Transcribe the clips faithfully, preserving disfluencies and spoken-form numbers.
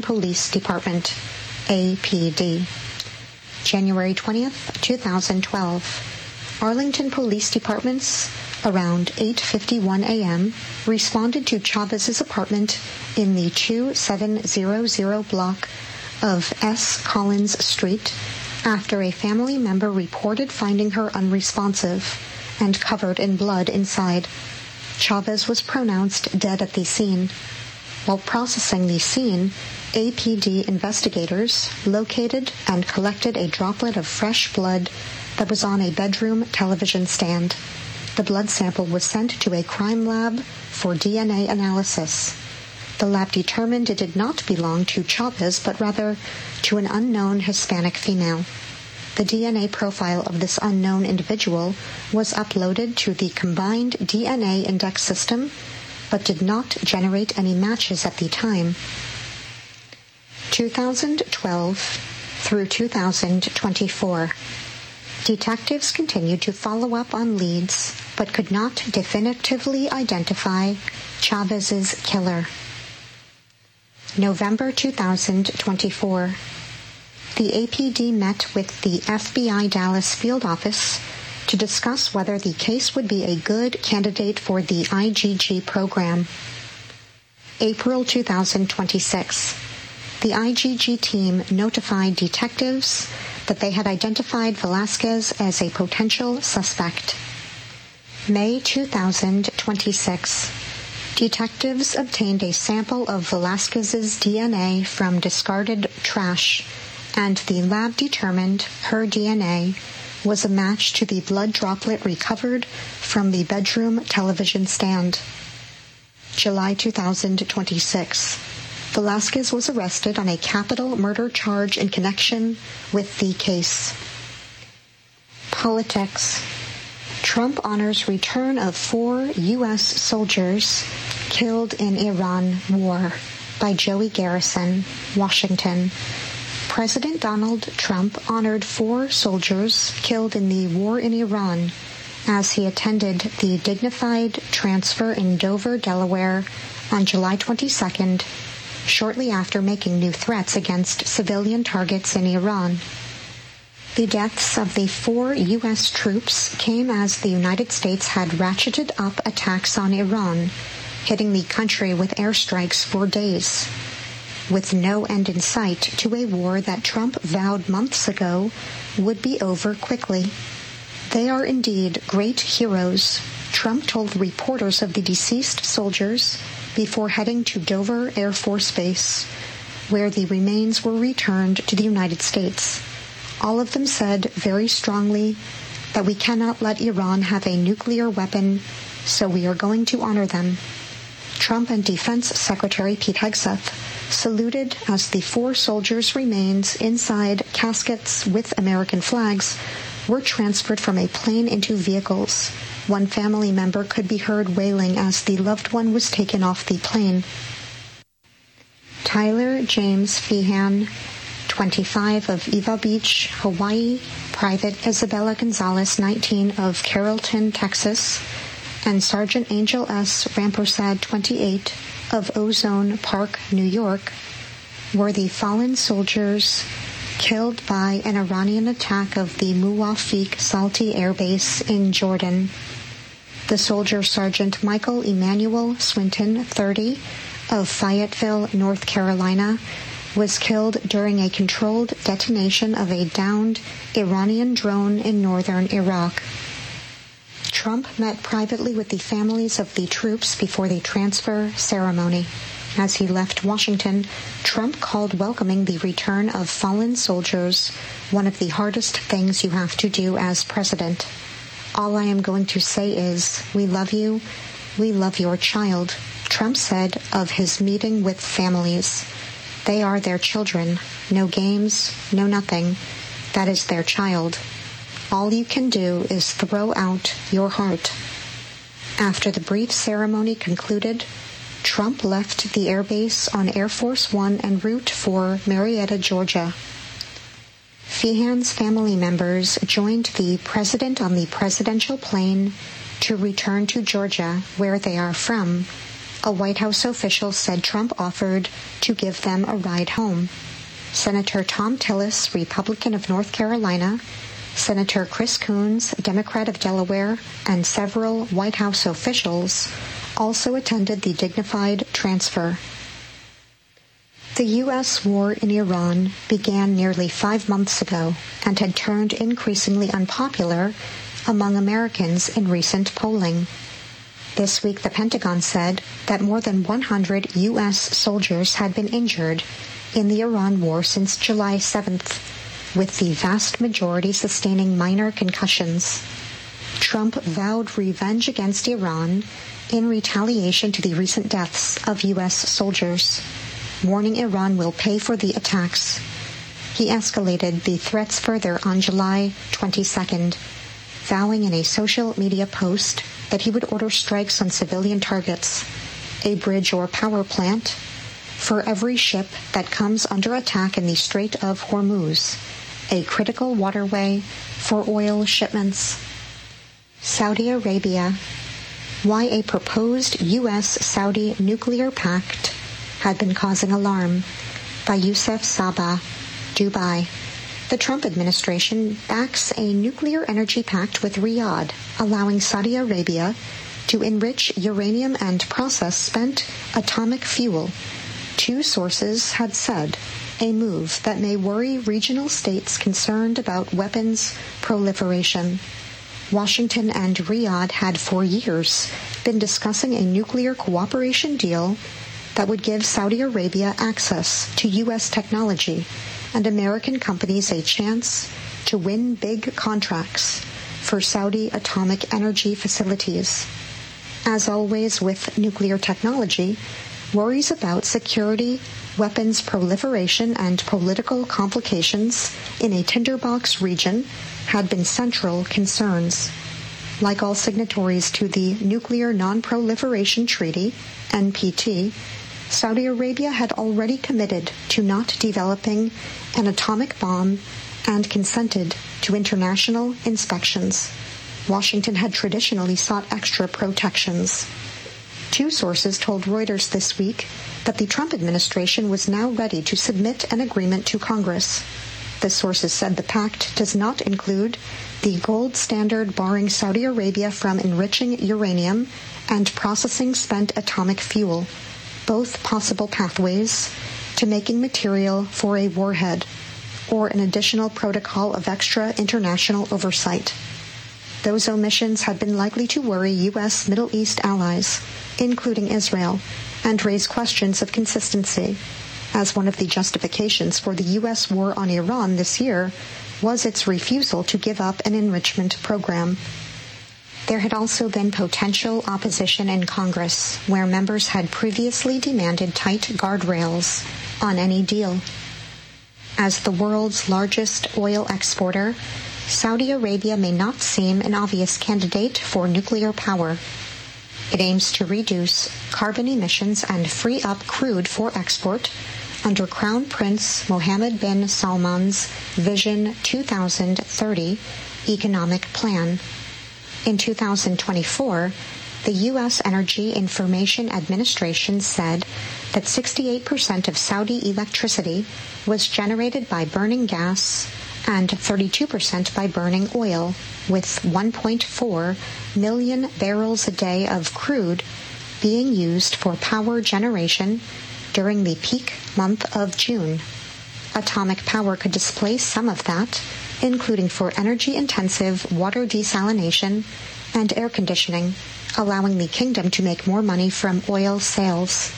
Police Department, A P D. January twentieth, twenty twelve, Arlington Police Departments, around eight fifty-one a.m., responded to Chavez's apartment in the two seven zero zero block of S. Collins Street after a family member reported finding her unresponsive and covered in blood inside. Chavez was pronounced dead at the scene. While processing the scene, A P D investigators located and collected a droplet of fresh blood that was on a bedroom television stand. The blood sample was sent to a crime lab for D N A analysis. The lab determined it did not belong to Chavez, but rather to an unknown Hispanic female. The D N A profile of this unknown individual was uploaded to the combined D N A index system, but did not generate any matches at the time. two thousand twelve through two thousand twenty-four. Detectives continued to follow up on leads, but could not definitively identify Chavez's killer. November two thousand twenty-four. The A P D met with the F B I Dallas field office to discuss whether the case would be a good candidate for the I G G program. April two thousand twenty-six. The I G G team notified detectives that they had identified Velasquez as a potential suspect. May two thousand twenty-six. Detectives obtained a sample of Velasquez's D N A from discarded trash, and the lab determined her D N A was a match to the blood droplet recovered from the bedroom television stand. July two thousand twenty-six. Velasquez was arrested on a capital murder charge in connection with the case. Politics. Trump honors return of four U S soldiers killed in Iran war by Joey Garrison, Washington. President Donald Trump honored four soldiers killed in the war in Iran as he attended the dignified transfer in Dover, Delaware on July twenty-second, shortly after making new threats against civilian targets in Iran. The deaths of the four U S troops came as the United States had ratcheted up attacks on Iran, hitting the country with airstrikes for days, with no end in sight to a war that Trump vowed months ago would be over quickly. They are indeed great heroes, Trump told reporters of the deceased soldiers before heading to Dover Air Force Base, where the remains were returned to the United States. All of them said very strongly that we cannot let Iran have a nuclear weapon, so we are going to honor them. Trump and Defense Secretary Pete Hegseth saluted as the four soldiers' remains inside caskets with American flags were transferred from a plane into vehicles. One family member could be heard wailing as the loved one was taken off the plane. Tyler James Feehan, twenty-five, of Eva Beach, Hawaii, Private Isabella Gonzalez, nineteen, of Carrollton, Texas, and Sergeant Angel S. Rampersad, twenty-eight, of Ozone Park, New York, were the fallen soldiers killed by an Iranian attack of the Muwafiq Salti Air Base in Jordan. The soldier Sergeant Michael Emmanuel Swinton, thirty, of Fayetteville, North Carolina, was killed during a controlled detonation of a downed Iranian drone in northern Iraq. Trump met privately with the families of the troops before the transfer ceremony. As he left Washington, Trump called welcoming the return of fallen soldiers one of the hardest things you have to do as president. All I am going to say is, we love you, we love your child, Trump said of his meeting with families. They are their children. No games, no nothing. That is their child. All you can do is throw out your heart. After the brief ceremony concluded, Trump left the airbase on Air Force One en route for Marietta, Georgia. Feehan's family members joined the president on the presidential plane to return to Georgia, where they are from, A White House official said Trump offered to give them a ride home. Senator Thom Tillis, Republican of North Carolina, Senator Chris Coons, Democrat of Delaware, and several White House officials also attended the dignified transfer. The U S war in Iran began nearly five months ago and had turned increasingly unpopular among Americans in recent polling. This week, the Pentagon said that more than one hundred U S soldiers had been injured in the Iran war since July seventh, with the vast majority sustaining minor concussions. Trump vowed revenge against Iran in retaliation to the recent deaths of U S soldiers, warning Iran will pay for the attacks. He escalated the threats further on July twenty-second, vowing in a social media post that he would order strikes on civilian targets, a bridge or power plant, for every ship that comes under attack in the Strait of Hormuz, a critical waterway for oil shipments. Saudi Arabia. Why a proposed U S-Saudi nuclear pact had been causing alarm, by Youssef Sabah, Dubai. The Trump administration backs a nuclear energy pact with Riyadh, allowing Saudi Arabia to enrich uranium and process spent atomic fuel. Two sources had said, a move that may worry regional states concerned about weapons proliferation. Washington and Riyadh had for years been discussing a nuclear cooperation deal that would give Saudi Arabia access to U S technology and American companies a chance to win big contracts for Saudi atomic energy facilities. As always with nuclear technology, worries about security, weapons proliferation, and political complications in a tinderbox region had been central concerns. Like all signatories to the Nuclear Non-Proliferation Treaty, N P T, Saudi Arabia had already committed to not developing an atomic bomb and consented to international inspections. Washington had traditionally sought extra protections. Two sources told Reuters this week that the Trump administration was now ready to submit an agreement to Congress. The sources said the pact does not include the gold standard barring Saudi Arabia from enriching uranium and processing spent atomic fuel, both possible pathways to making material for a warhead, or an additional protocol of extra international oversight. Those omissions had been likely to worry U S Middle East allies, including Israel, and raise questions of consistency, as one of the justifications for the U S war on Iran this year was its refusal to give up an enrichment program. There had also been potential opposition in Congress, where members had previously demanded tight guardrails on any deal. As the world's largest oil exporter, Saudi Arabia may not seem an obvious candidate for nuclear power. It aims to reduce carbon emissions and free up crude for export under Crown Prince Mohammed bin Salman's Vision two thousand thirty economic plan. In two thousand twenty-four, the U S Energy Information Administration said that sixty-eight percent of Saudi electricity was generated by burning gas and thirty-two percent by burning oil, with one point four million barrels a day of crude being used for power generation during the peak month of June. Atomic power could displace some of that, including for energy-intensive water desalination and air conditioning, allowing the kingdom to make more money from oil sales.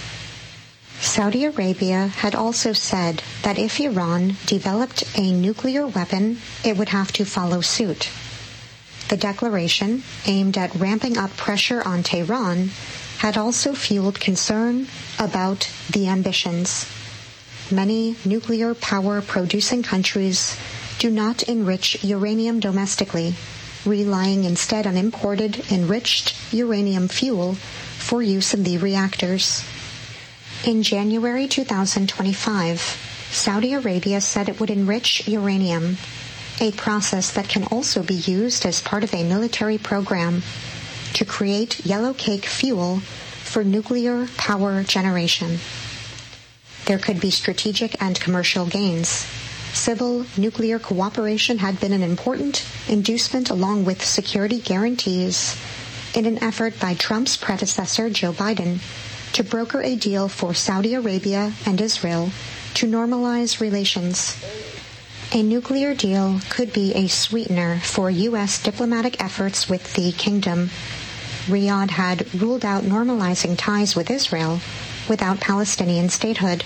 Saudi Arabia had also said that if Iran developed a nuclear weapon, it would have to follow suit. The declaration, aimed at ramping up pressure on Tehran, had also fueled concern about the ambitions. Many nuclear power-producing countries do not enrich uranium domestically, relying instead on imported enriched uranium fuel for use in the reactors. In January two thousand twenty-five, Saudi Arabia said it would enrich uranium, a process that can also be used as part of a military program to create yellow cake fuel for nuclear power generation. There could be strategic and commercial gains. Civil nuclear cooperation had been an important inducement along with security guarantees in an effort by Trump's predecessor, Joe Biden, to broker a deal for Saudi Arabia and Israel to normalize relations. A nuclear deal could be a sweetener for U S diplomatic efforts with the kingdom. Riyadh had ruled out normalizing ties with Israel without Palestinian statehood.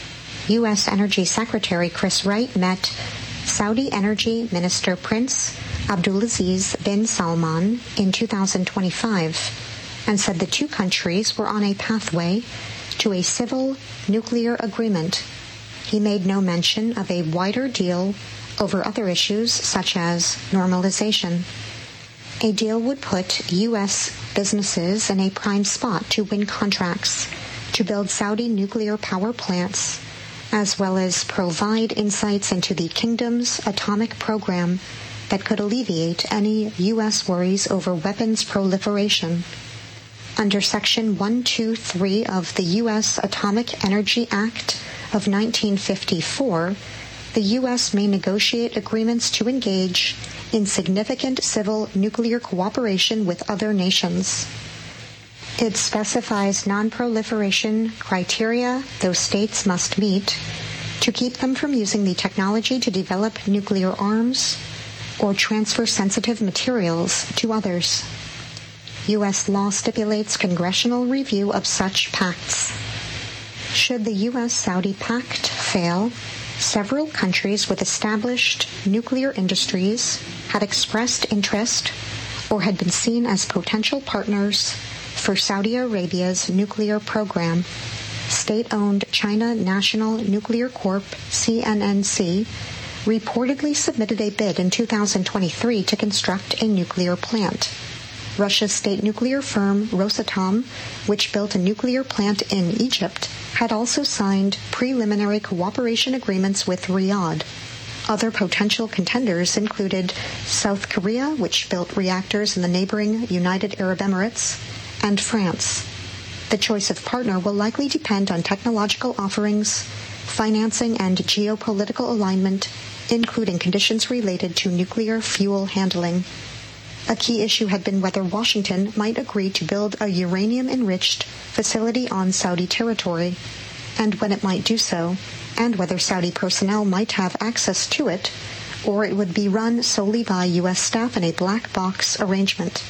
U S Energy Secretary Chris Wright met Saudi Energy Minister Prince Abdulaziz bin Salman in two thousand twenty-five and said the two countries were on a pathway to a civil nuclear agreement. He made no mention of a wider deal over other issues such as normalization. A deal would put U S businesses in a prime spot to win contracts to build Saudi nuclear power plants, as well as provide insights into the kingdom's atomic program that could alleviate any U S worries over weapons proliferation. Under Section one twenty-three of the U S Atomic Energy Act of nineteen fifty-four, the U S may negotiate agreements to engage in significant civil nuclear cooperation with other nations. It specifies non-proliferation criteria those states must meet to keep them from using the technology to develop nuclear arms or transfer sensitive materials to others. U S law stipulates congressional review of such pacts. Should the U S-Saudi pact fail, several countries with established nuclear industries had expressed interest or had been seen as potential partners for Saudi Arabia's nuclear program. State-owned China National Nuclear Corp, C N N C, reportedly submitted a bid in two thousand twenty-three to construct a nuclear plant. Russia's state nuclear firm Rosatom, which built a nuclear plant in Egypt, had also signed preliminary cooperation agreements with Riyadh. Other potential contenders included South Korea, which built reactors in the neighboring United Arab Emirates, and France. The choice of partner will likely depend on technological offerings, financing, and geopolitical alignment, including conditions related to nuclear fuel handling. A key issue had been whether Washington might agree to build a uranium-enriched facility on Saudi territory, and when it might do so, and whether Saudi personnel might have access to it, or it would be run solely by U S staff in a black box arrangement.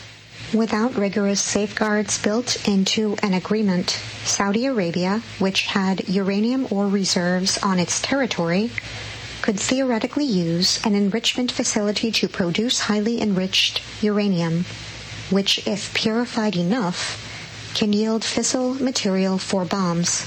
Without rigorous safeguards built into an agreement, Saudi Arabia, which had uranium ore reserves on its territory, could theoretically use an enrichment facility to produce highly enriched uranium, which, if purified enough, can yield fissile material for bombs.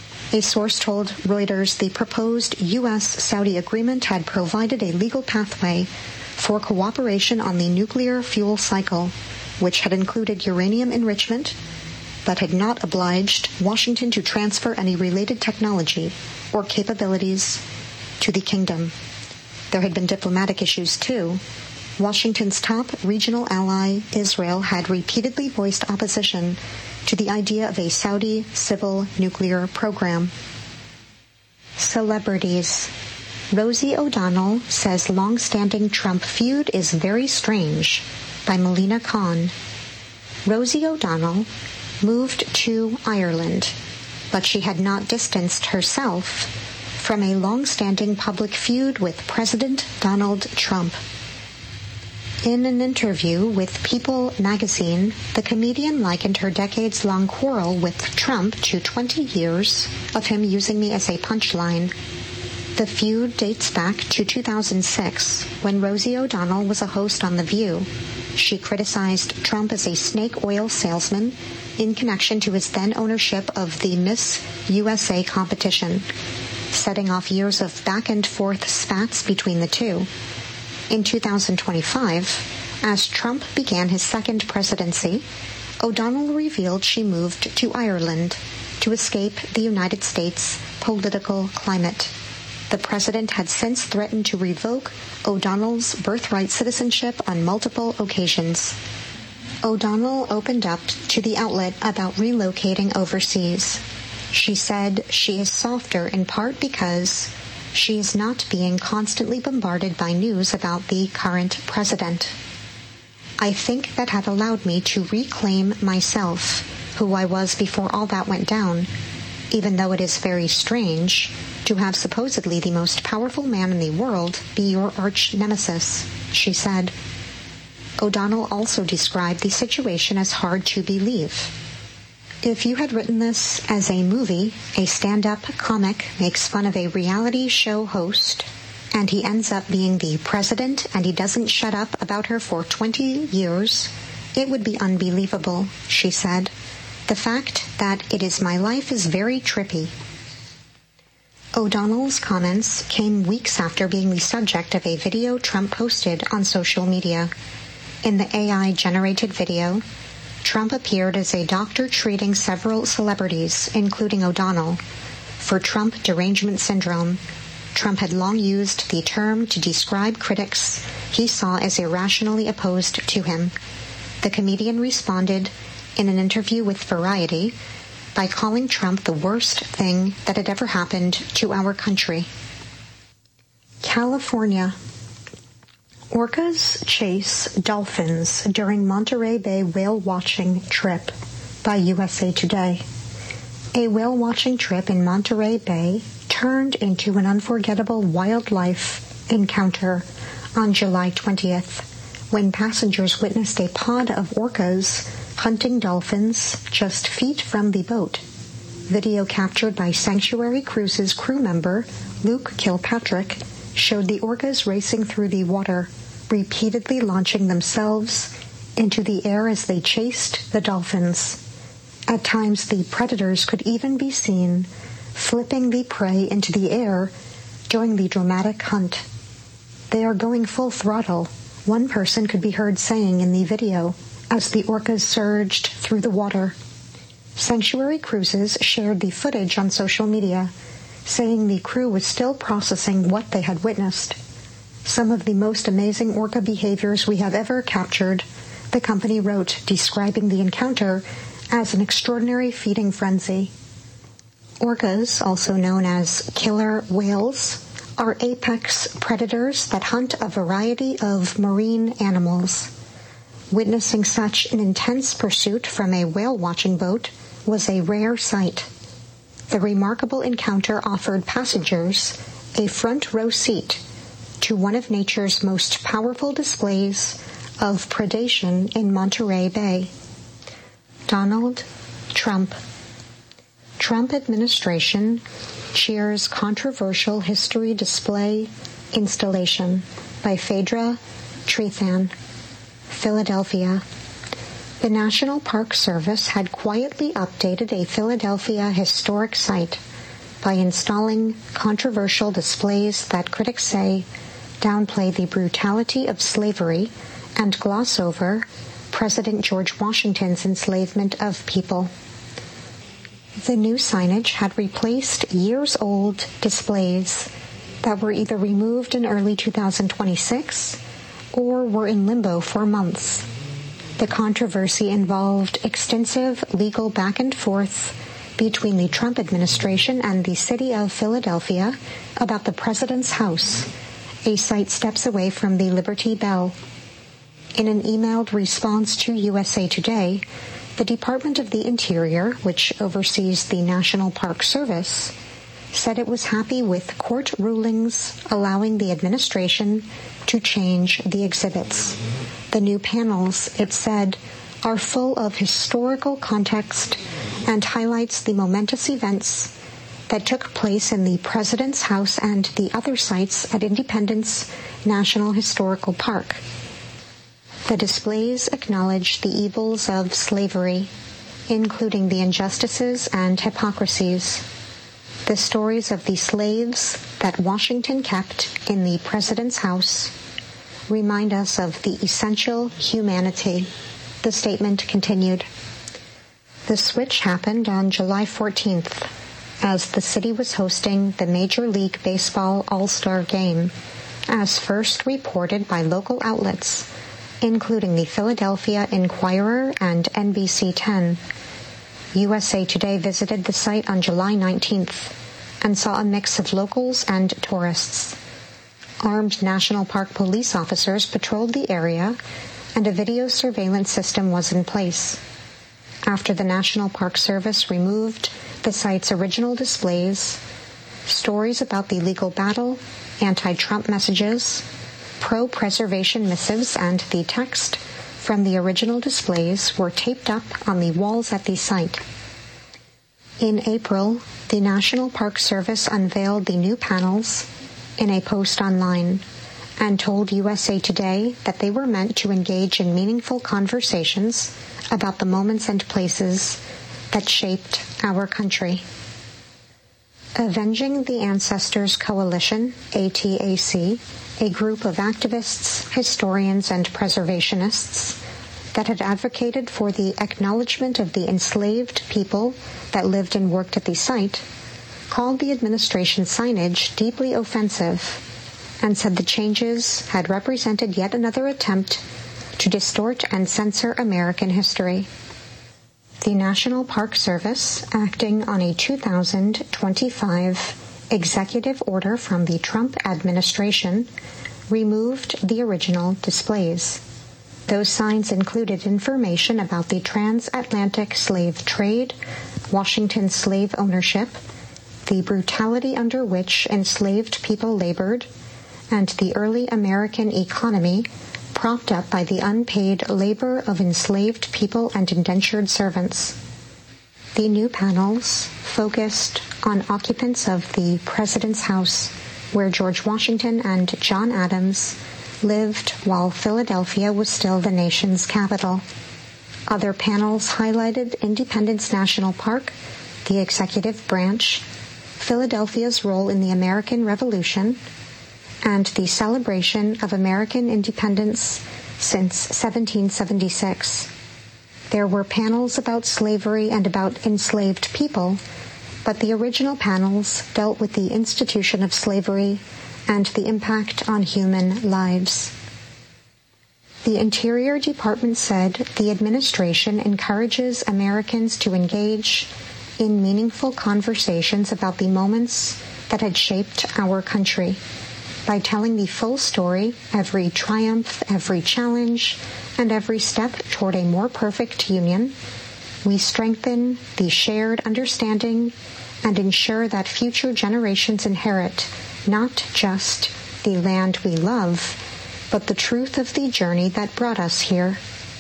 A source told Reuters the proposed U S-Saudi agreement had provided a legal pathway for cooperation on the nuclear fuel cycle, which had included uranium enrichment, but had not obliged Washington to transfer any related technology or capabilities to the kingdom. There had been diplomatic issues too. Washington's top regional ally, Israel, had repeatedly voiced opposition to the idea of a Saudi civil nuclear program. Celebrities. Rosie O'Donnell says long-standing Trump feud is very strange, by Melina Khan. Rosie O'Donnell moved to Ireland, but she had not distanced herself from a long-standing public feud with President Donald Trump. In an interview with People magazine, the comedian likened her decades-long quarrel with Trump to twenty years of him using me as a punchline. The feud dates back to two thousand six, when Rosie O'Donnell was a host on The View. She criticized Trump as a snake oil salesman in connection to his then ownership of the Miss U S A competition, setting off years of back-and-forth spats between the two. In two thousand twenty-five, as Trump began his second presidency, O'Donnell revealed she moved to Ireland to escape the United States political climate. The president had since threatened to revoke O'Donnell's birthright citizenship on multiple occasions. O'Donnell opened up to the outlet about relocating overseas. She said she is softer in part because she is not being constantly bombarded by news about the current president. I think that had allowed me to reclaim myself, who I was before all that went down, even though it is very strange to have supposedly the most powerful man in the world be your arch nemesis, she said. O'Donnell also described the situation as hard to believe. If you had written this as a movie, a stand-up comic makes fun of a reality show host, and he ends up being the president and he doesn't shut up about her for twenty years, it would be unbelievable, she said. The fact that it is my life is very trippy. O'Donnell's comments came weeks after being the subject of a video Trump posted on social media. In the A I-generated video, Trump appeared as a doctor treating several celebrities, including O'Donnell, for Trump derangement syndrome. Trump had long used the term to describe critics he saw as irrationally opposed to him. The comedian responded in an interview with Variety by calling Trump the worst thing that had ever happened to our country. California. Orcas chase dolphins during Monterey Bay whale-watching trip, by U S A Today. A whale-watching trip in Monterey Bay turned into an unforgettable wildlife encounter on July twentieth, when passengers witnessed a pod of orcas hunting dolphins just feet from the boat. Video captured by Sanctuary Cruises crew member Luke Kilpatrick showed the orcas racing through the water, repeatedly launching themselves into the air as they chased the dolphins. At times, the predators could even be seen flipping the prey into the air during the dramatic hunt. They are going full throttle, one person could be heard saying in the video as the orcas surged through the water. Sanctuary Cruises shared the footage on social media, saying the crew was still processing what they had witnessed. Some of the most amazing orca behaviors we have ever captured, the company wrote, describing the encounter as an extraordinary feeding frenzy. Orcas, also known as killer whales, are apex predators that hunt a variety of marine animals. Witnessing such an intense pursuit from a whale-watching boat was a rare sight. The remarkable encounter offered passengers a front row seat to one of nature's most powerful displays of predation in Monterey Bay. Donald Trump. Trump administration cheers controversial history display installation by Phaedra Trethan, Philadelphia. The National Park Service had quietly updated a Philadelphia historic site by installing controversial displays that critics say downplay the brutality of slavery and gloss over President George Washington's enslavement of people. The new signage had replaced years-old displays that were either removed in early two thousand twenty-six or were in limbo for months. The controversy involved extensive legal back and forth between the Trump administration and the city of Philadelphia about the president's house, a site steps away from the Liberty Bell. In an emailed response to U S A Today, the Department of the Interior, which oversees the National Park Service, said it was happy with court rulings allowing the administration to change the exhibits. The new panels, it said, are full of historical context and highlights the momentous events that took place in the President's House and the other sites at Independence National Historical Park. The displays acknowledge the evils of slavery, including the injustices and hypocrisies. The stories of the slaves that Washington kept in the President's house remind us of the essential humanity, the statement continued. The switch happened on July fourteenth, as the city was hosting the Major League Baseball All-Star Game, as first reported by local outlets. including the Philadelphia Inquirer and N B C ten. U S A Today visited the site on July nineteenth and saw a mix of locals and tourists. Armed National Park police officers patrolled the area, and a video surveillance system was in place. After the National Park Service removed the site's original displays, stories about the legal battle, anti-Trump messages, pro-preservation missives, and the text from the original displays were taped up on the walls at the site. In April, the National Park Service unveiled the new panels in a post online and told U S A Today that they were meant to engage in meaningful conversations about the moments and places that shaped our country. Avenging the Ancestors Coalition, A T A C, a group of activists, historians, and preservationists that had advocated for the acknowledgement of the enslaved people that lived and worked at the site, called the administration's signage deeply offensive and said the changes had represented yet another attempt to distort and censor American history. The National Park Service, acting on a two thousand twenty-five executive order from the Trump administration, removed the original displays. Those signs included information about the transatlantic slave trade, Washington slave ownership, the brutality under which enslaved people labored, and the early American economy propped up by the unpaid labor of enslaved people and indentured servants. The new panels focused on occupants of the President's House, where George Washington and John Adams lived while Philadelphia was still the nation's capital. Other panels highlighted Independence National Park, the executive branch, Philadelphia's role in the American Revolution, and the celebration of American independence since seventeen seventy-six. There were panels about slavery and about enslaved people, but the original panels dealt with the institution of slavery and the impact on human lives. The Interior Department said the administration encourages Americans to engage in meaningful conversations about the moments that had shaped our country, by telling the full story, every triumph, every challenge, and every step toward a more perfect union. We strengthen the shared understanding and ensure that future generations inherit not just the land we love, but the truth of the journey that brought us here.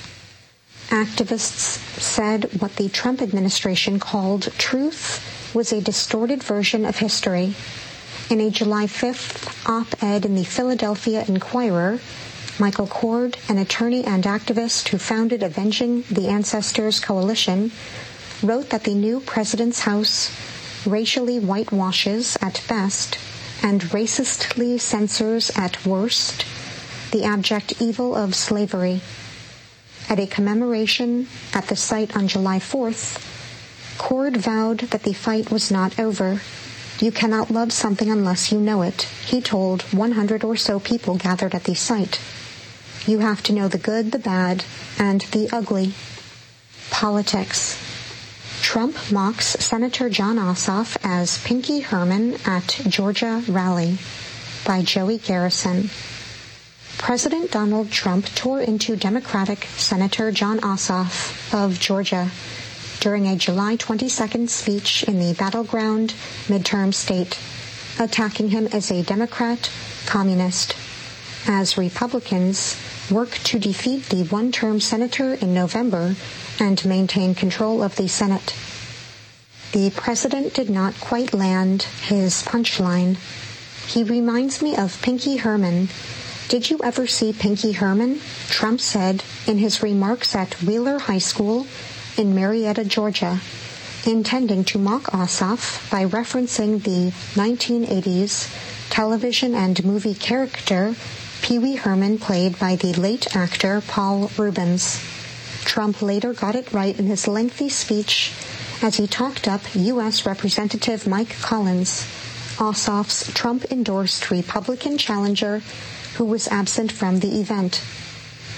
Activists said what the Trump administration called truth was a distorted version of history. In a July fifth op-ed in the Philadelphia Inquirer, Michael Cord, an attorney and activist who founded Avenging the Ancestors Coalition, wrote that the new President's House racially whitewashes at best and racistly censors at worst the abject evil of slavery. At a commemoration at the site on July fourth, Cord vowed that the fight was not over. You cannot love something unless you know it, he told one hundred or so people gathered at the site. You have to know the good, the bad, and the ugly. Politics. Trump mocks Senator Jon Ossoff as Pinky Herman at Georgia rally, by Joey Garrison. President Donald Trump tore into Democratic Senator Jon Ossoff of Georgia during a July twenty-second speech in the battleground midterm state, attacking him as a Democrat communist, as Republicans work to defeat the one-term senator in November and maintain control of the Senate. The president did not quite land his punchline. He reminds me of Pinky Herman. Did you ever see Pinky Herman? Trump said in his remarks at Wheeler High School in Marietta, Georgia, intending to mock Ossoff by referencing the nineteen eighties television and movie character Pee Wee Herman, played by the late actor Paul Reubens. Trump later got it right in his lengthy speech as he talked up U S Representative Mike Collins, Ossoff's Trump-endorsed Republican challenger who was absent from the event.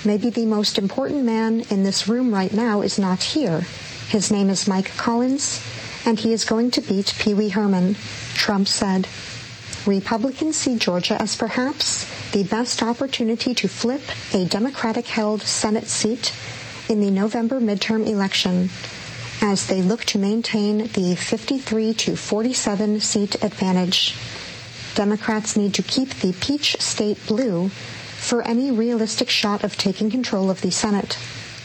Maybe the most important man in this room right now is not here. His name is Mike Collins, and he is going to beat Pee Wee Herman, Trump said. Republicans see Georgia as perhaps the best opportunity to flip a Democratic-held Senate seat in the November midterm election, as they look to maintain the fifty-three to forty-seven seat advantage. Democrats need to keep the peach state blue for any realistic shot of taking control of the Senate.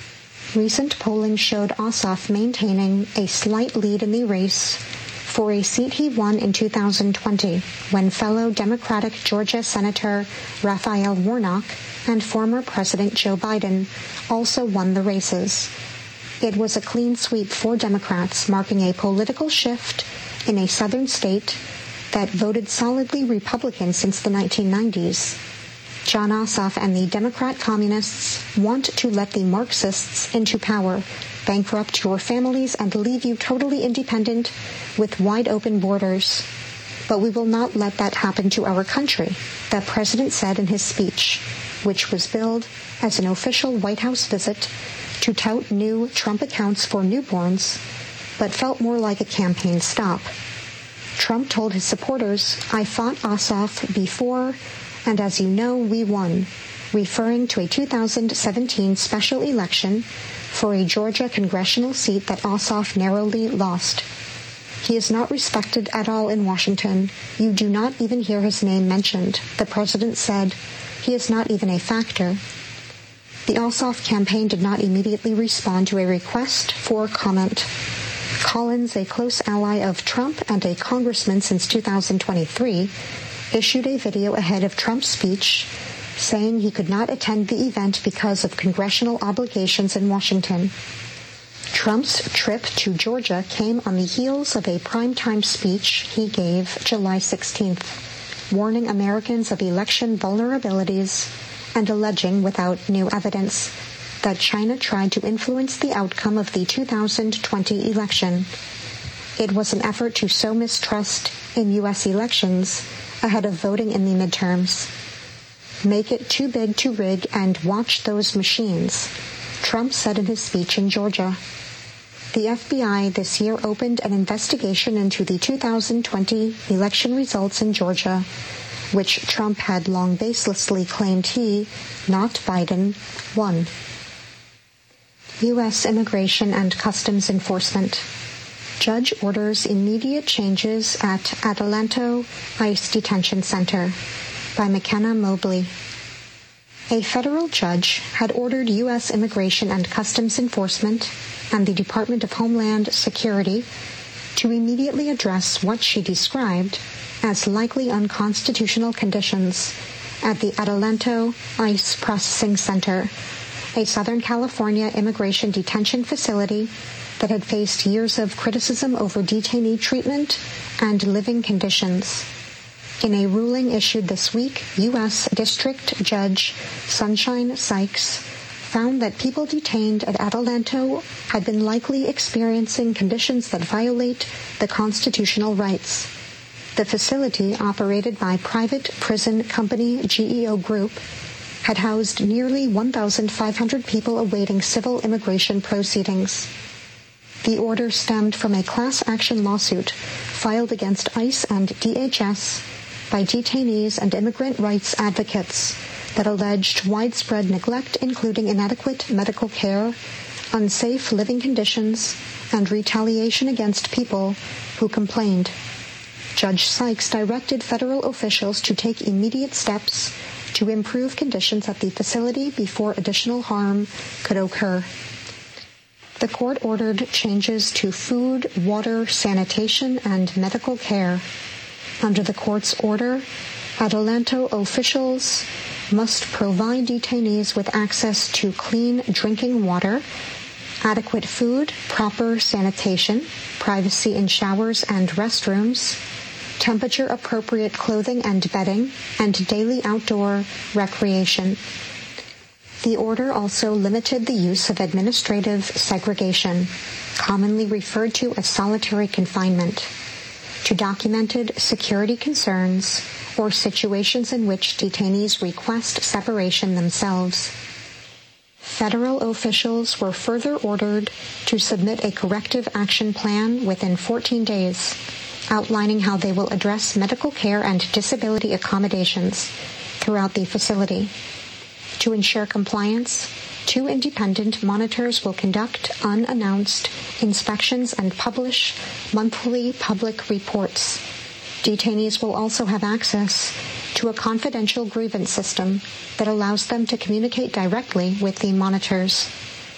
Recent polling showed Ossoff maintaining a slight lead in the race for a seat he won in two thousand twenty, when fellow Democratic Georgia Senator Raphael Warnock and former President Joe Biden also won the races. It was a clean sweep for Democrats, marking a political shift in a southern state that voted solidly Republican since the nineteen nineties. Jon Ossoff and the Democrat communists want to let the Marxists into power, bankrupt your families, and leave you totally independent with wide-open borders. But we will not let that happen to our country, the president said in his speech, which was billed as an official White House visit to tout new Trump accounts for newborns, but felt more like a campaign stop. Trump told his supporters, "I fought Ossoff before, and as you know, we won," referring to a two thousand seventeen special election for a Georgia congressional seat that Ossoff narrowly lost. "He is not respected at all in Washington. You do not even hear his name mentioned," the president said. "He is not even a factor." The Ossoff campaign did not immediately respond to a request for comment. Collins, a close ally of Trump and a congressman since two thousand twenty-three, issued a video ahead of Trump's speech saying he could not attend the event because of congressional obligations in Washington. Trump's trip to Georgia came on the heels of a primetime speech he gave July sixteenth, warning Americans of election vulnerabilities and alleging, without new evidence, that China tried to influence the outcome of the two thousand twenty election. It was an effort to sow mistrust in U S elections ahead of voting in the midterms. "Make it too big to rig and watch those machines," Trump said in his speech in Georgia. The F B I this year opened an investigation into the two thousand twenty election results in Georgia, which Trump had long baselessly claimed he, not Biden, won. U S Immigration and Customs Enforcement. Judge orders immediate changes at Adelanto ICE Detention Center, by McKenna Mobley. A federal judge had ordered U S Immigration and Customs Enforcement and the Department of Homeland Security to immediately address what she described as likely unconstitutional conditions at the Adelanto ICE Processing Center, a Southern California immigration detention facility that had faced years of criticism over detainee treatment and living conditions. In a ruling issued this week, U S District Judge Sunshine Sykes found that people detained at Adelanto had been likely experiencing conditions that violate the constitutional rights. The facility, operated by private prison company G E O Group, had housed nearly one thousand five hundred people awaiting civil immigration proceedings. The order stemmed from a class action lawsuit filed against ICE and D H S by detainees and immigrant rights advocates that alleged widespread neglect, including inadequate medical care, unsafe living conditions, and retaliation against people who complained. Judge Sykes directed federal officials to take immediate steps to improve conditions at the facility before additional harm could occur. The court ordered changes to food, water, sanitation, and medical care. Under the court's order, Adelanto officials must provide detainees with access to clean drinking water, adequate food, proper sanitation, privacy in showers and restrooms, temperature-appropriate clothing and bedding, and daily outdoor recreation. The order also limited the use of administrative segregation, commonly referred to as solitary confinement, to documented security concerns or situations in which detainees request separation themselves. Federal officials were further ordered to submit a corrective action plan within fourteen days, outlining how they will address medical care and disability accommodations throughout the facility. To ensure compliance, two independent monitors will conduct unannounced inspections and publish monthly public reports. Detainees will also have access to a confidential grievance system that allows them to communicate directly with the monitors.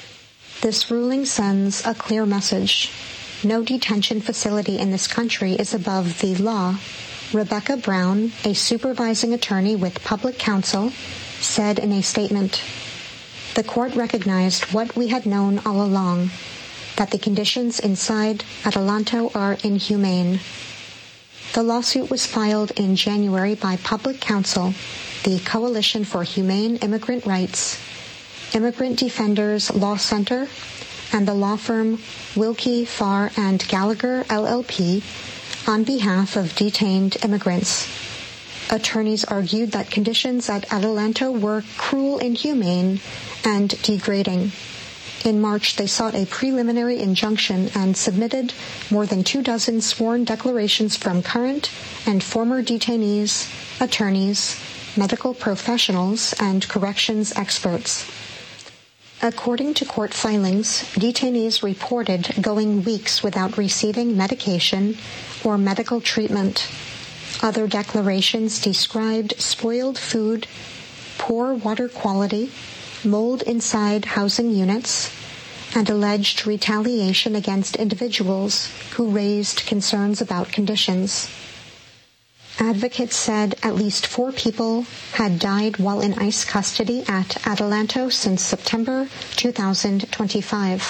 This ruling sends a clear message. No detention facility in this country is above the law. Rebecca Brown, a supervising attorney with public counsel, said in a statement, "The court recognized what we had known all along, that the conditions inside Adelanto are inhumane." The lawsuit was filed in January by Public Counsel, the Coalition for Humane Immigrant Rights, Immigrant Defenders Law Center, and the law firm Wilkie, Farr and Gallagher, L L P, on behalf of detained immigrants. Attorneys argued that conditions at Adelanto were cruel, inhumane, and degrading. In March, they sought a preliminary injunction and submitted more than two dozen sworn declarations from current and former detainees, attorneys, medical professionals, and corrections experts. According to court filings, detainees reported going weeks without receiving medication or medical treatment. Other declarations described spoiled food, poor water quality, mold inside housing units, and alleged retaliation against individuals who raised concerns about conditions. Advocates said at least four people had died while in ICE custody at Adelanto since September two thousand twenty-five.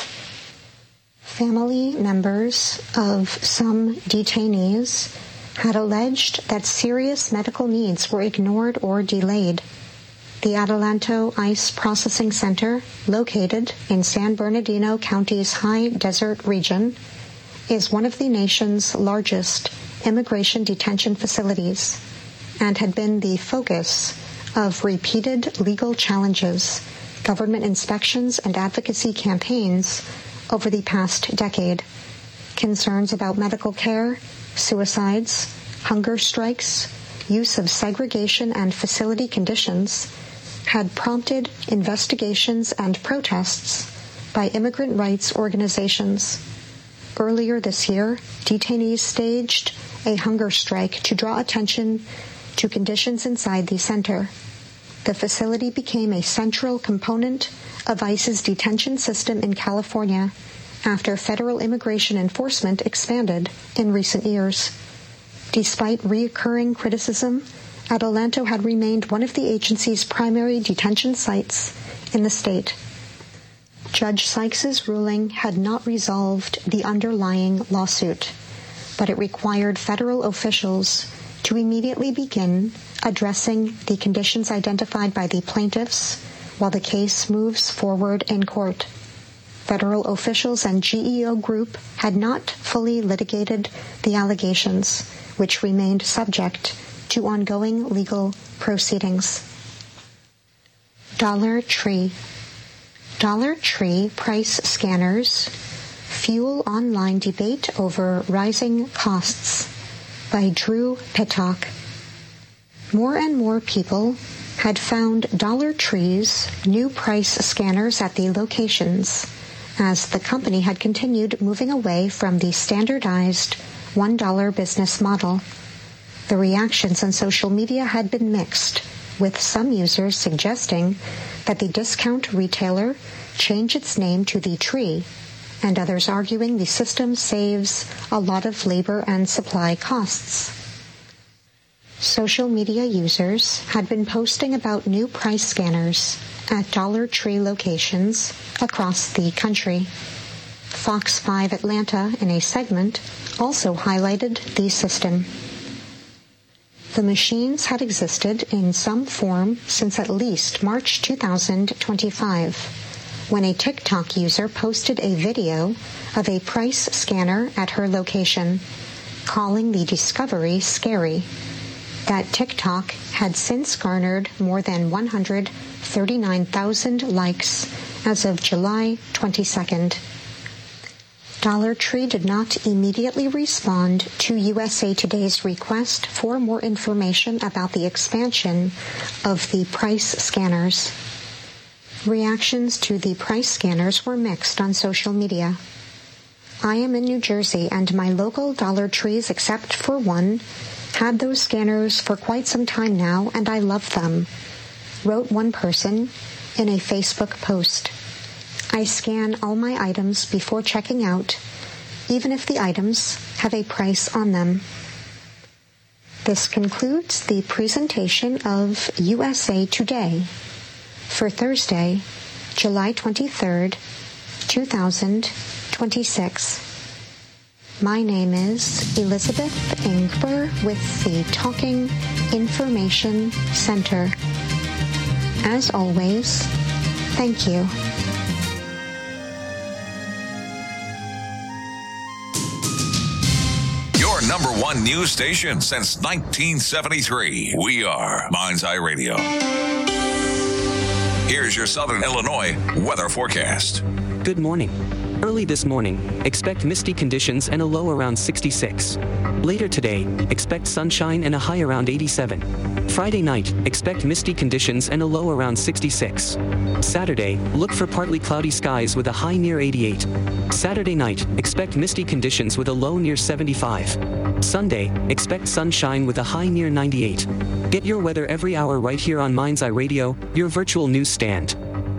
Family members of some detainees had alleged that serious medical needs were ignored or delayed. The Adelanto ICE Processing Center, located in San Bernardino County's high desert region, is one of the nation's largest immigration detention facilities and had been the focus of repeated legal challenges, government inspections, and advocacy campaigns over the past decade. Concerns about medical care, suicides, hunger strikes, use of segregation and facility conditions had prompted investigations and protests by immigrant rights organizations. Earlier this year, detainees staged a hunger strike to draw attention to conditions inside the center. The facility became a central component of ICE's detention system in California after federal immigration enforcement expanded in recent years. Despite recurring criticism, Adelanto had remained one of the agency's primary detention sites in the state. Judge Sykes's ruling had not resolved the underlying lawsuit, but it required federal officials to immediately begin addressing the conditions identified by the plaintiffs while the case moves forward in court. Federal officials and G E O Group had not fully litigated the allegations, which remained subject to ongoing legal proceedings. Dollar Tree. Dollar Tree price scanners fuel online debate over rising costs by Drew Pittock. More and more people had found Dollar Tree's new price scanners at the locations as the company had continued moving away from the standardized one dollar business model. The reactions on social media had been mixed, with some users suggesting that the discount retailer change its name to The Tree, and others arguing the system saves a lot of labor and supply costs. Social media users had been posting about new price scanners at Dollar Tree locations across the country. Fox five Atlanta, in a segment, also highlighted the system. The machines had existed in some form since at least March two thousand twenty-five, when a TikTok user posted a video of a price scanner at her location, calling the discovery scary. That TikTok had since garnered more than one hundred thirty-nine thousand likes as of July twenty-second. Dollar Tree did not immediately respond to U S A Today's request for more information about the expansion of the price scanners. Reactions to the price scanners were mixed on social media. I am in New Jersey, and my local Dollar Trees, except for one, had those scanners for quite some time now, and I love them, wrote one person in a Facebook post. I scan all my items before checking out, even if the items have a price on them. This concludes the presentation of U S A Today for Thursday, July twenty-third, two thousand twenty-six. My name is Elizabeth Ingber with the Talking Information Center. As always, thank you. Your number one news station since nineteen seventy-three. We are Mind's Eye Radio. Here's your Southern Illinois weather forecast. Good morning. Early this morning, expect misty conditions and a low around sixty-six. Later today, expect sunshine and a high around eighty-seven. Friday night, expect misty conditions and a low around sixty-six. Saturday, look for partly cloudy skies with a high near eighty-eight. Saturday night, expect misty conditions with a low near seventy-five. Sunday, expect sunshine with a high near ninety-eight. Get your weather every hour right here on Mind's Eye Radio, your virtual news stand.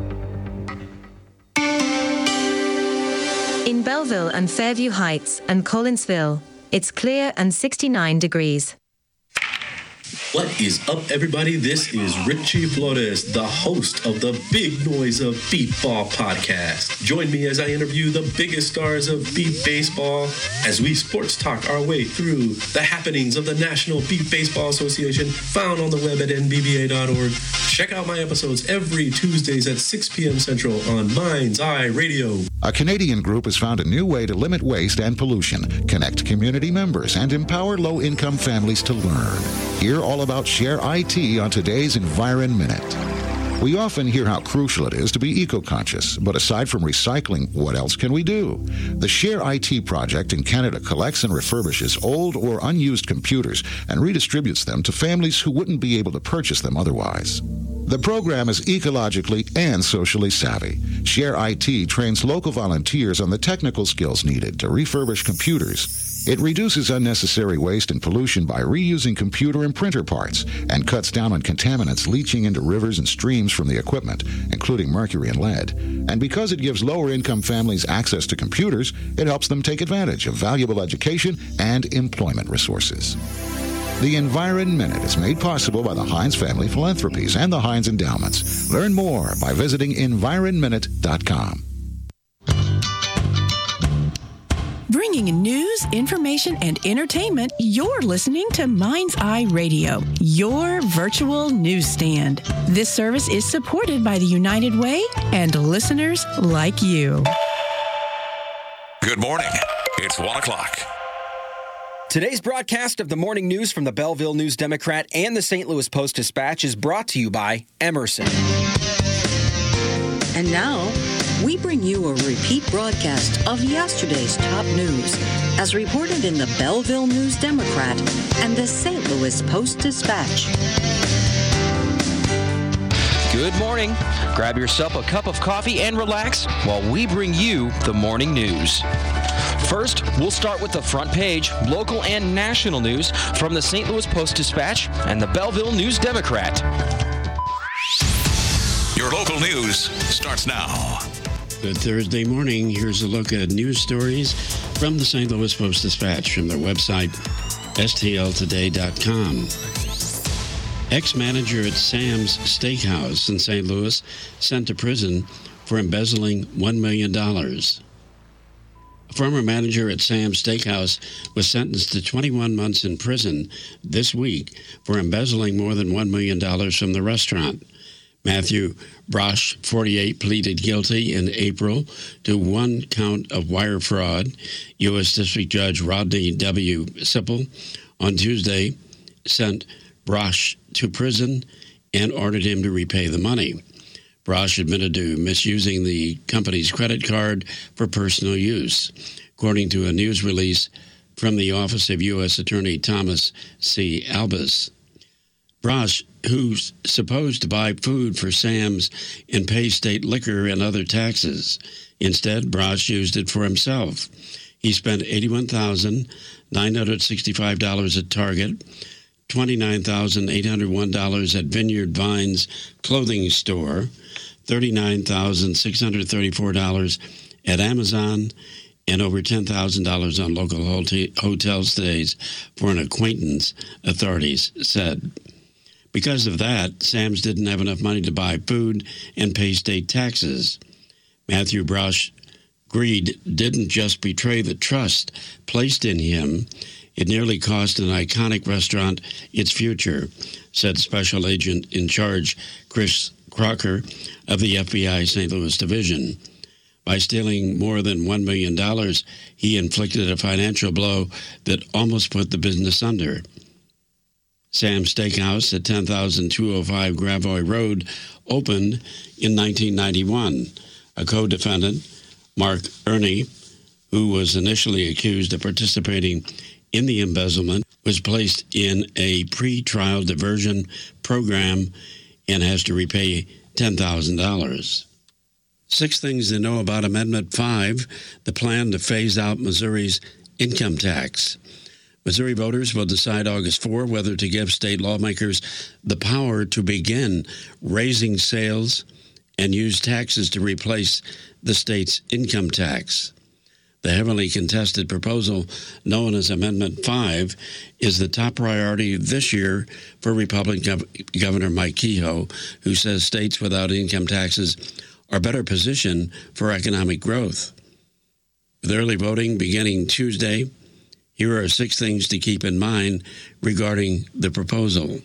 In Belleville and Fairview Heights and Collinsville, it's clear and sixty-nine degrees. What is up, everybody? This is Richie Flores, the host of the Big Noise of Beep Ball podcast. Join me as I interview the biggest stars of beep baseball as we sports talk our way through the happenings of the National Beep Baseball Association, found on the web at N B B A dot org. Check out my episodes every Tuesdays at six p.m. Central on Mind's Eye Radio. A Canadian group has found a new way to limit waste and pollution, connect community members, and empower low-income families to learn. Hear all about Share I T on today's Environ Minute. We often hear how crucial it is to be eco-conscious, but aside from recycling, what else can we do? The Share I T project in Canada collects and refurbishes old or unused computers and redistributes them to families who wouldn't be able to purchase them otherwise. The program is ecologically and socially savvy. Share I T trains local volunteers on the technical skills needed to refurbish computers. It reduces unnecessary waste and pollution by reusing computer and printer parts and cuts down on contaminants leaching into rivers and streams from the equipment, including mercury and lead. And because it gives lower-income families access to computers, it helps them take advantage of valuable education and employment resources. The Environ Minute is made possible by the Heinz Family Philanthropies and the Heinz Endowments. Learn more by visiting environ minute dot com. Bringing news, information, and entertainment, you're listening to Mind's Eye Radio, your virtual newsstand. This service is supported by the United Way and listeners like you. Good morning. It's one o'clock. Today's broadcast of the morning news from the Belleville News Democrat and the Saint Louis Post-Dispatch is brought to you by Emerson. And now, we bring you a repeat broadcast of yesterday's top news, as reported in the Belleville News Democrat and the Saint Louis Post-Dispatch. Good morning. Grab yourself a cup of coffee and relax while we bring you the morning news. First, we'll start with the front page, local and national news from the Saint Louis Post-Dispatch and the Belleville News Democrat. Your local news starts now. Good Thursday morning. Here's a look at news stories from the Saint Louis Post-Dispatch from their website, S T L today dot com. Ex-manager at Sam's Steakhouse in Saint Louis sent to prison for embezzling one million dollars. A former manager at Sam's Steakhouse was sentenced to twenty-one months in prison this week for embezzling more than one million dollars from the restaurant. Matthew Brosh, forty-eight, pleaded guilty in April to one count of wire fraud. U S District Judge Rodney W. Sipple on Tuesday sent Brosh to prison and ordered him to repay the money. Brosh admitted to misusing the company's credit card for personal use, according to a news release from the Office of U S Attorney Thomas C. Albus. Brosh, who's supposed to buy food for Sam's and pay state liquor and other taxes. Instead, Brosh used it for himself. He spent eighty-one thousand nine hundred sixty-five dollars at Target, twenty-nine thousand eight hundred one dollars at Vineyard Vines clothing store, thirty-nine thousand six hundred thirty-four dollars at Amazon, and over ten thousand dollars on local hotel stays for an acquaintance, authorities said. Because of that, Sam's didn't have enough money to buy food and pay state taxes. Matthew Brosh greed didn't just betray the trust placed in him, it nearly cost an iconic restaurant its future, said Special Agent in Charge Chris Crocker of the F B I Saint Louis Division. By stealing more than one million dollars, he inflicted a financial blow that almost put the business under. Sam's Steakhouse at ten thousand two oh five Gravois Road opened in nineteen ninety-one. A co-defendant, Mark Ernie, who was initially accused of participating in the embezzlement, was placed in a pre-trial diversion program and has to repay ten thousand dollars. Six things to know about Amendment five, the plan to phase out Missouri's income tax. Missouri voters will decide August fourth whether to give state lawmakers the power to begin raising sales and use taxes to replace the state's income tax. The heavily contested proposal, known as Amendment five, is the top priority this year for Republican Gov- Governor Mike Kehoe, who says states without income taxes are better positioned for economic growth. With early voting beginning Tuesday, here are six things to keep in mind regarding the proposal.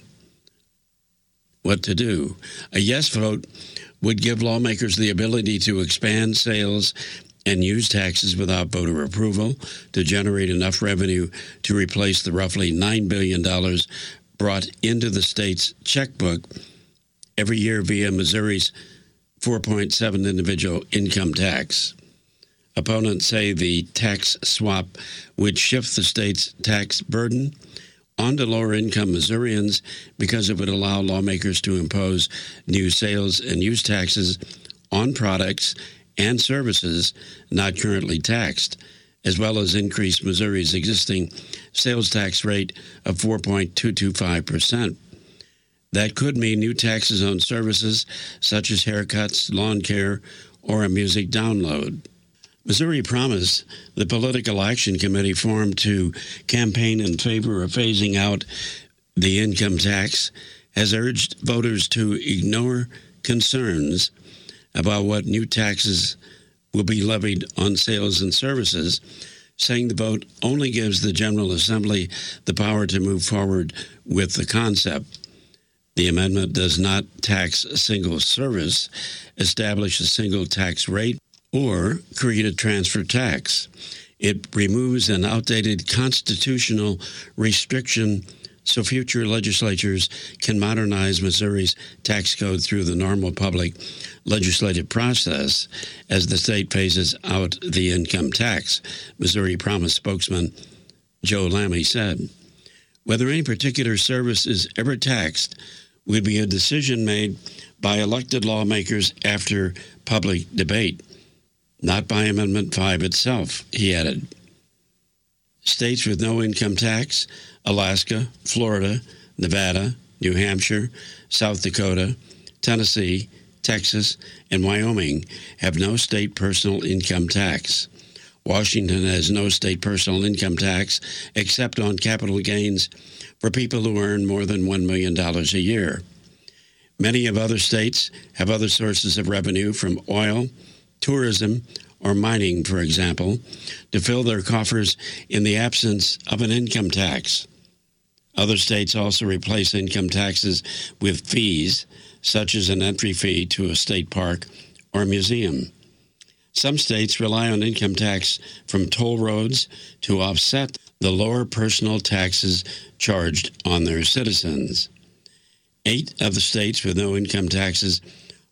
What to do? A yes vote would give lawmakers the ability to expand sales and use taxes without voter approval to generate enough revenue to replace the roughly nine billion dollars brought into the state's checkbook every year via Missouri's four point seven individual income tax. Opponents say the tax swap would shift the state's tax burden onto lower-income Missourians because it would allow lawmakers to impose new sales and use taxes on products and services not currently taxed, as well as increase Missouri's existing sales tax rate of four point two two five percent. That could mean new taxes on services such as haircuts, lawn care, or a music download. Missouri Promise, the political action committee formed to campaign in favor of phasing out the income tax, has urged voters to ignore concerns about what new taxes will be levied on sales and services, saying the vote only gives the General Assembly the power to move forward with the concept. The amendment does not tax a single service, establish a single tax rate, or create a transfer tax. It removes an outdated constitutional restriction so future legislatures can modernize Missouri's tax code through the normal public legislative process as the state phases out the income tax, Missouri Promise spokesman Joe Lammy said. Whether any particular service is ever taxed would be a decision made by elected lawmakers after public debate, not by Amendment five itself, he added. States with no income tax, Alaska, Florida, Nevada, New Hampshire, South Dakota, Tennessee, Texas, and Wyoming have no state personal income tax. Washington has no state personal income tax except on capital gains for people who earn more than one million dollars a year. Many of other states have other sources of revenue from oil, tourism, or mining, for example, to fill their coffers in the absence of an income tax. Other states also replace income taxes with fees, such as an entry fee to a state park or museum. Some states rely on income tax from toll roads to offset the lower personal taxes charged on their citizens. Eight of the states with no income taxes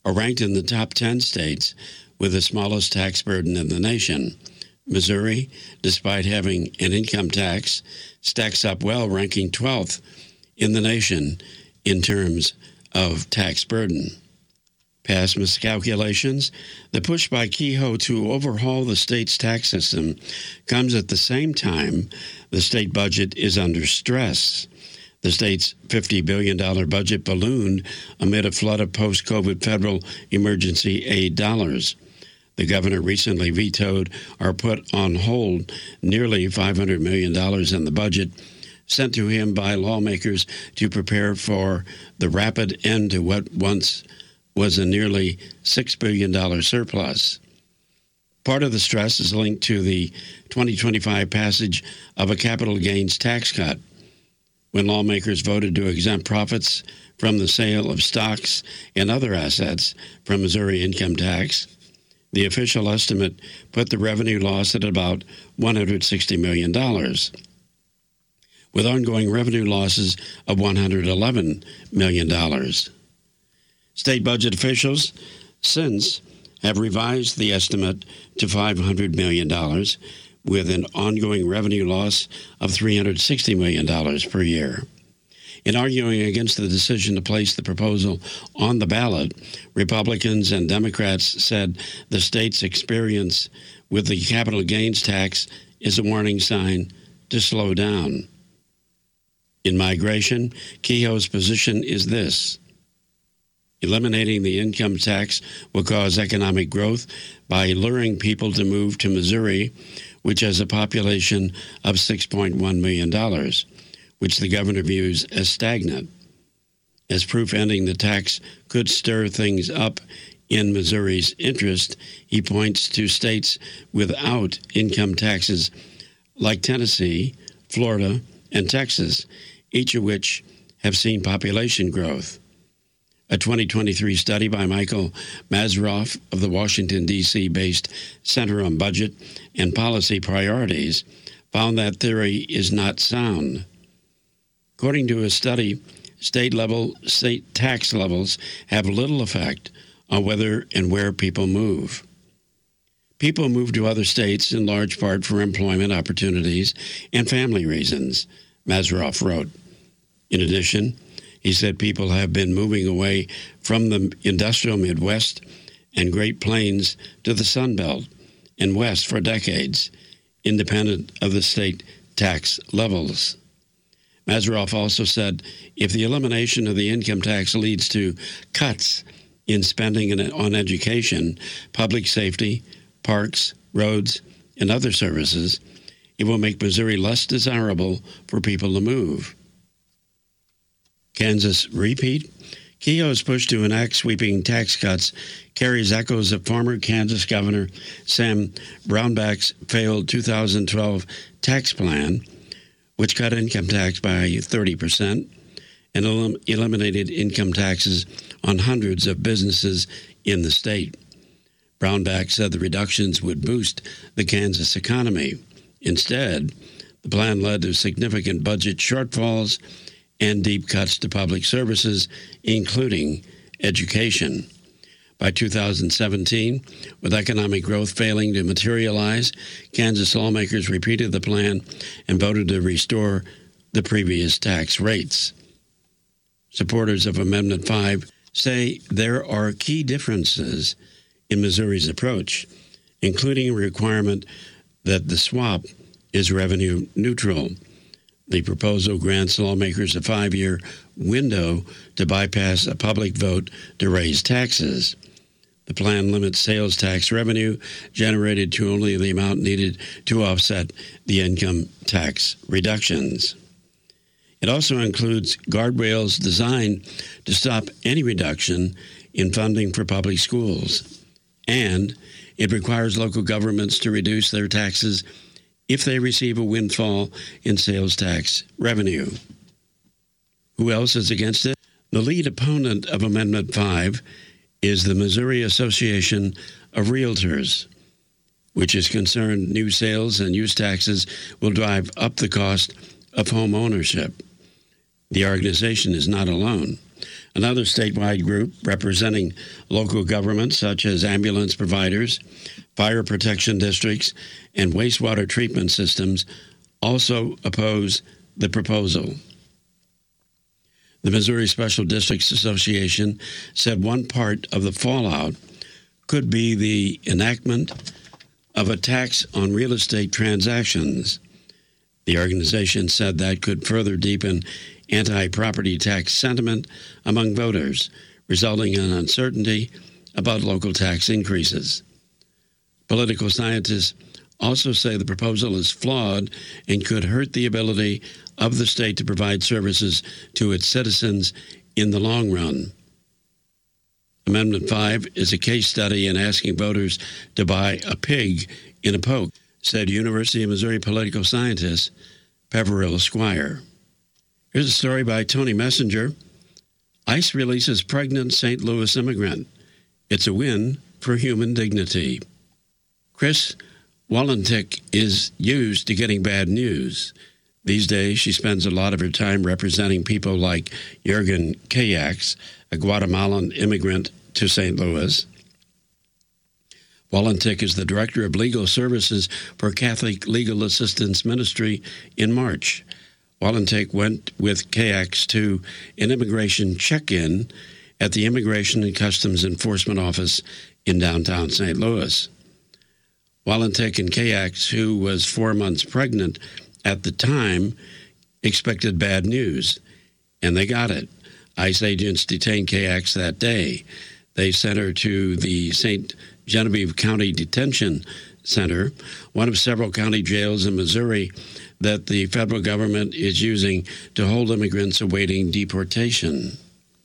are ranked in the top ten states with the smallest tax burden in the nation. Missouri, despite having an income tax, stacks up well, ranking twelfth in the nation in terms of tax burden. Past miscalculations, the push by Kehoe to overhaul the state's tax system comes at the same time the state budget is under stress. The state's fifty billion dollars budget ballooned amid a flood of post-COVID federal emergency aid dollars. The governor recently vetoed or put on hold nearly five hundred million dollars in the budget sent to him by lawmakers to prepare for the rapid end to what once was a nearly six billion dollars surplus. Part of the stress is linked to the twenty twenty-five passage of a capital gains tax cut. When lawmakers voted to exempt profits from the sale of stocks and other assets from Missouri income tax, the official estimate put the revenue loss at about one hundred sixty million dollars, with ongoing revenue losses of one hundred eleven million dollars. State budget officials since have revised the estimate to five hundred million dollars, with an ongoing revenue loss of three hundred sixty million dollars per year. In arguing against the decision to place the proposal on the ballot, Republicans and Democrats said the state's experience with the capital gains tax is a warning sign to slow down. In migration, Kehoe's position is this: eliminating the income tax will cause economic growth by luring people to move to Missouri, which has a population of six point one million dollars, which the governor views as stagnant. As proof ending the tax could stir things up in Missouri's interest, he points to states without income taxes like Tennessee, Florida, and Texas, each of which have seen population growth. A twenty twenty-three study by Michael Mazeroff of the Washington, D C-based Center on Budget and Policy Priorities found that theory is not sound. According to a study, state-level state tax levels have little effect on whether and where people move. People move to other states in large part for employment opportunities and family reasons, Mazeroff wrote. In addition, he said people have been moving away from the industrial Midwest and Great Plains to the Sun Belt and West for decades, independent of the state tax levels. Mazeroff also said if the elimination of the income tax leads to cuts in spending on education, public safety, parks, roads, and other services, it will make Missouri less desirable for people to move. Kansas repeat? Kehoe's push to enact sweeping tax cuts carries echoes of former Kansas Governor Sam Brownback's failed two thousand twelve tax plan, which cut income tax by thirty percent and elim- eliminated income taxes on hundreds of businesses in the state. Brownback said the reductions would boost the Kansas economy. Instead, the plan led to significant budget shortfalls and deep cuts to public services, including education. By two thousand seventeen, with economic growth failing to materialize, Kansas lawmakers repeated the plan and voted to restore the previous tax rates. Supporters of Amendment five say there are key differences in Missouri's approach, including a requirement that the swap is revenue neutral. The proposal grants lawmakers a five-year window to bypass a public vote to raise taxes. The plan limits sales tax revenue generated to only the amount needed to offset the income tax reductions. It also includes guardrails designed to stop any reduction in funding for public schools. And it requires local governments to reduce their taxes if they receive a windfall in sales tax revenue. Who else is against it? The lead opponent of Amendment five is the Missouri Association of Realtors, which is concerned new sales and use taxes will drive up the cost of home ownership. The organization is not alone. Another statewide group representing local governments such as ambulance providers, fire protection districts, and wastewater treatment systems also oppose the proposal. The Missouri Special Districts Association said one part of the fallout could be the enactment of a tax on real estate transactions. The organization said that could further deepen anti-property tax sentiment among voters, resulting in uncertainty about local tax increases. Political scientists also say the proposal is flawed and could hurt the ability of the state to provide services to its citizens in the long run. Amendment five is a case study in asking voters to buy a pig in a poke, said University of Missouri political scientist Pepperell Squire. Here's a story by Tony Messenger. ICE releases pregnant Saint Louis immigrant. It's a win for human dignity. Chris Walentik is used to getting bad news. These days, she spends a lot of her time representing people like Jurgen Kayax, a Guatemalan immigrant to Saint Louis. Walentik is the Director of Legal Services for Catholic Legal Assistance Ministry in March. Walentik went with Kayax to an immigration check-in at the Immigration and Customs Enforcement Office in downtown Saint Louis. Walentik and Kayax, who was four months pregnant at the time, expected bad news, and they got it. ICE agents detained Kayax that day. They sent her to the Saint Genevieve County Detention Center, one of several county jails in Missouri that the federal government is using to hold immigrants awaiting deportation.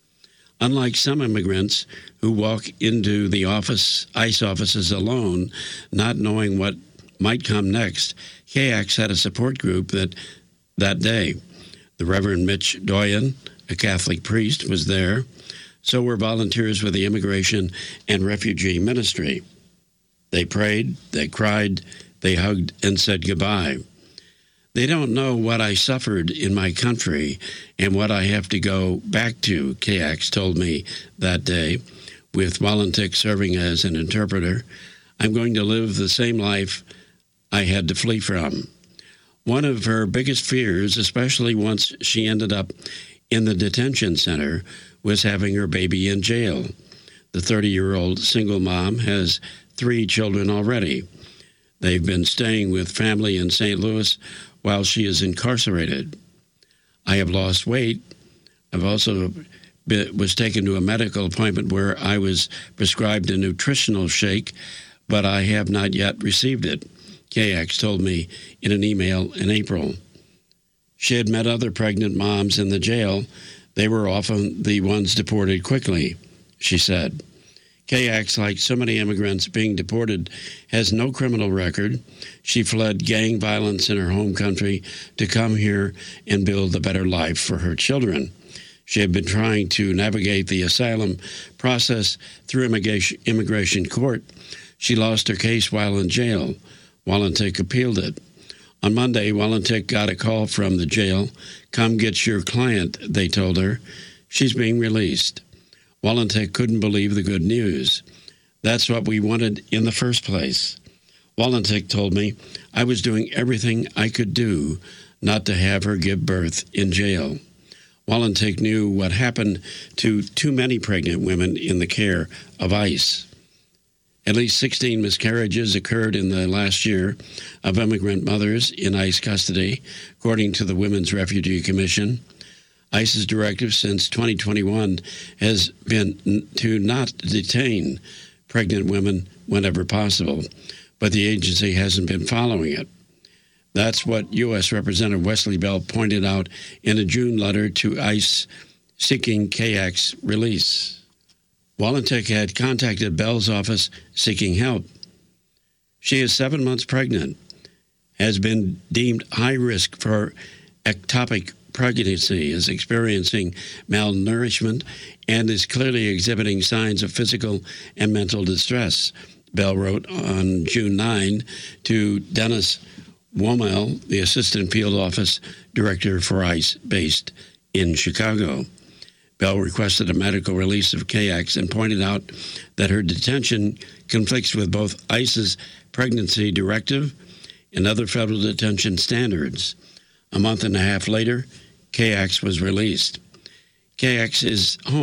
Unlike some immigrants who walk into the office, ICE offices alone, not knowing what might come next, Kayax had a support group that that day. The Reverend Mitch Doyen, a Catholic priest, was there. So were volunteers with the Immigration and Refugee Ministry. They prayed, they cried, they hugged and said goodbye. They don't know what I suffered in my country and what I have to go back to, Kayax told me that day, with Walentik serving as an interpreter. I'm going to live the same life I had to flee from. One of her biggest fears, especially once she ended up in the detention center, was having her baby in jail. The thirty-year-old single mom has three children already. They've been staying with family in Saint Louis while she is incarcerated. I have lost weight. I've also been, was taken to a medical appointment where I was prescribed a nutritional shake, but I have not yet received it, Kayax told me in an email in April. She had met other pregnant moms in the jail. They were often the ones deported quickly, she said. Kayax, like so many immigrants being deported, has no criminal record. She fled gang violence in her home country to come here and build a better life for her children. She had been trying to navigate the asylum process through immigration, immigration court. She lost her case while in jail. Walentik appealed it. On Monday, Walentik got a call from the jail. Come get your client, they told her. She's being released. Walentik couldn't believe the good news. That's what we wanted in the first place. Walentik told me I was doing everything I could do not to have her give birth in jail. Walentik knew what happened to too many pregnant women in the care of ICE. At least sixteen miscarriages occurred in the last year of immigrant mothers in ICE custody, according to the Women's Refugee Commission. ICE's directive since twenty twenty-one has been to not detain pregnant women whenever possible, but the agency hasn't been following it. That's what U S Representative Wesley Bell pointed out in a June letter to ICE seeking Kayax's release. Walentik had contacted Bell's office seeking help. She is seven months pregnant, has been deemed high risk for ectopic pregnancy, is experiencing malnourishment, and is clearly exhibiting signs of physical and mental distress, Bell wrote on June ninth to Dennis Womel, the Assistant Field Office Director for ICE based in Chicago. Bell requested a medical release of K X and pointed out that her detention conflicts with both ICE's pregnancy directive and other federal detention standards. A month and a half later, K X was released. K X is home